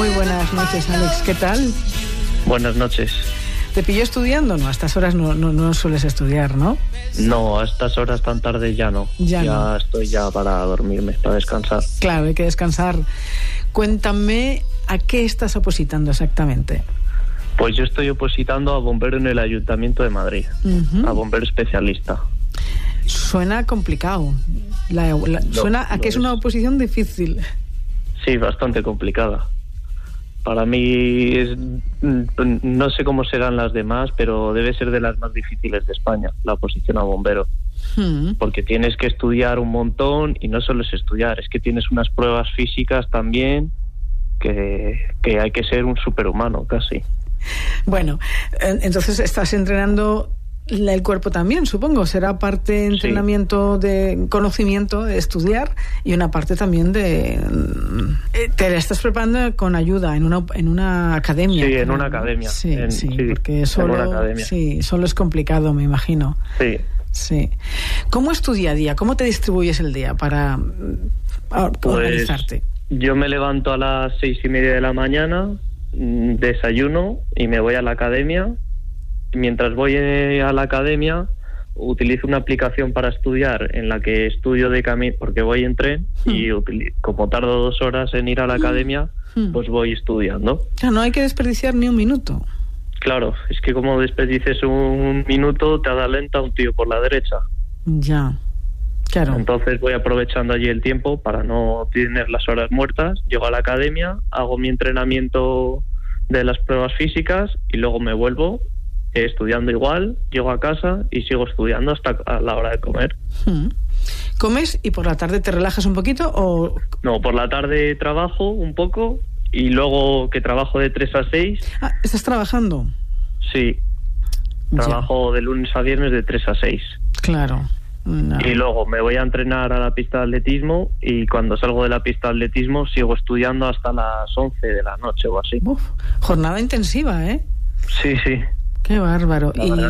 Muy buenas noches, Alex. ¿Qué tal? Buenas noches. ¿Te pilló estudiando? No, a estas horas no sueles estudiar, ¿no? No, a estas horas tan tarde ya no. Ya no. Estoy ya para dormirme, para descansar. Claro, hay que descansar. Cuéntame, ¿a qué estás opositando exactamente? Pues yo estoy opositando a bombero en el Ayuntamiento de Madrid, a bombero especialista. Suena complicado. Suena a que es una oposición difícil. Sí, bastante complicada. Para mí no sé cómo serán las demás, pero debe ser de las más difíciles de España, la oposición a bombero. Porque tienes que estudiar un montón, y no solo es estudiar, es que tienes unas pruebas físicas también que hay que ser un superhumano casi. Bueno, entonces estás entrenando el cuerpo también, supongo. Será parte de entrenamiento, sí, de conocimiento, de estudiar, y una parte también de... Te la estás preparando con ayuda en una academia. Sí, en una academia. Sí, porque solo es complicado, me imagino. Sí. Sí. ¿Cómo es tu día a día? ¿Cómo te distribuyes el día para organizarte? Yo me levanto a las 6:30 de la mañana, desayuno y me voy a la academia. Mientras voy a la academia, utilizo una aplicación para estudiar en la que estudio de camino, porque voy en tren y como tardo 2 horas en ir a la academia, pues voy estudiando. No hay que desperdiciar ni un minuto. Claro, es que como desperdices un minuto, te adalenta un tío por la derecha. Ya, claro. Entonces voy aprovechando allí el tiempo para no tener las horas muertas. Llego a la academia, hago mi entrenamiento de las pruebas físicas y luego me vuelvo estudiando igual, llego a casa y sigo estudiando hasta a la hora de comer. ¿Comes y por la tarde te relajas un poquito o...? No, por la tarde trabajo un poco y luego que trabajo de 3 a 6... Ah, ¿estás trabajando? Sí, trabajo de lunes a viernes de 3 a 6. Claro. No. Y luego me voy a entrenar a la pista de atletismo y cuando salgo de la pista de atletismo sigo estudiando hasta las 11 de la noche o así. Jornada intensiva, ¿eh? Sí, sí. Qué bárbaro.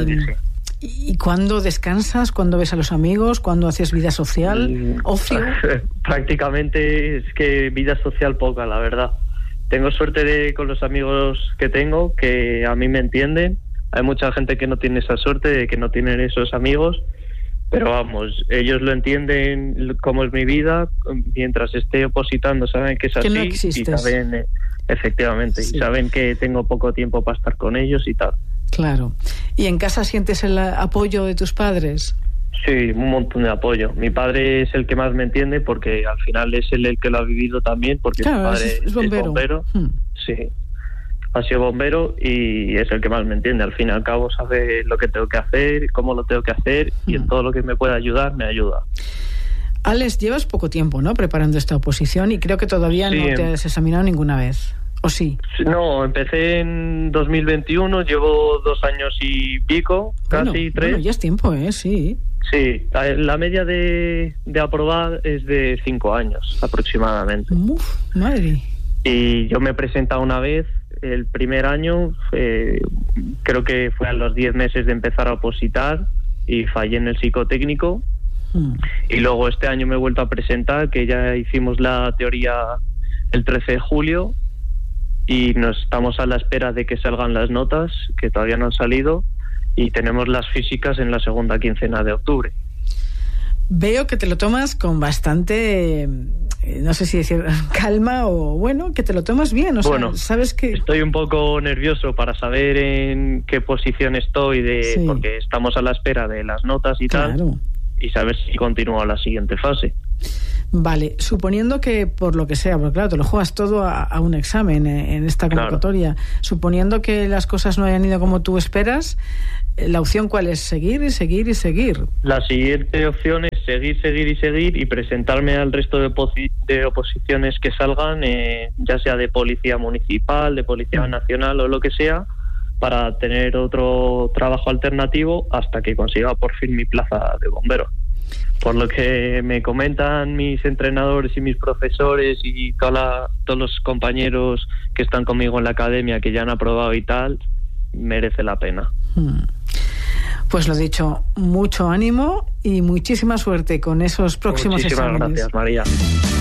¿Y cuándo descansas? ¿Cuándo ves a los amigos? ¿Cuándo haces vida social? ¿Ocio? Prácticamente es que vida social poca, la verdad. Tengo suerte con los amigos que tengo, que a mí me entienden. Hay mucha gente que no tiene esa suerte, de que no tienen esos amigos. Pero vamos, ellos lo entienden cómo es mi vida. Mientras esté opositando saben que es así. Que no existes. Y saben, efectivamente, y saben que tengo poco tiempo para estar con ellos y tal. Claro. ¿Y en casa sientes el apoyo de tus padres? Sí, un montón de apoyo. Mi padre es el que más me entiende porque al final es él el que lo ha vivido también, porque su padre es bombero. Sí, ha sido bombero y es el que más me entiende. Al fin y al cabo sabe lo que tengo que hacer, cómo lo tengo que hacer y en todo lo que me pueda ayudar, me ayuda. Alex, llevas poco tiempo, ¿no?, preparando esta oposición y creo que todavía no te has examinado ninguna vez. ¿O sí? No, empecé en 2021, llevo 2 años y pico, casi 3. Bueno, ya es tiempo, ¿eh? Sí. Sí, la media de aprobar es de 5 años aproximadamente. Uf, madre. Y yo me he presentado una vez, el primer año, creo que fue a los 10 meses de empezar a opositar y fallé en el psicotécnico. Y luego este año me he vuelto a presentar, que ya hicimos la teoría el 13 de julio y nos estamos a la espera de que salgan las notas, que todavía no han salido, y tenemos las físicas en la segunda quincena de octubre. Veo que te lo tomas con bastante, no sé si decir calma o bueno, que te lo tomas bien, sabes que... Estoy un poco nervioso para saber en qué posición estoy, porque estamos a la espera de las notas y tal, y saber si continúo a la siguiente fase. Vale, suponiendo que por lo que sea, porque claro, te lo juegas todo a un examen en esta convocatoria, suponiendo que las cosas no hayan ido como tú esperas, ¿la opción cuál es? ¿Seguir y seguir y seguir? La siguiente opción es seguir y presentarme al resto de oposiciones que salgan, ya sea de policía municipal, de policía nacional o lo que sea, para tener otro trabajo alternativo hasta que consiga por fin mi plaza de bombero. Por lo que me comentan mis entrenadores y mis profesores y todos los compañeros que están conmigo en la academia, que ya han aprobado y tal, merece la pena. Pues lo dicho, mucho ánimo y muchísima suerte con esos próximos exámenes. Muchísimas gracias, María.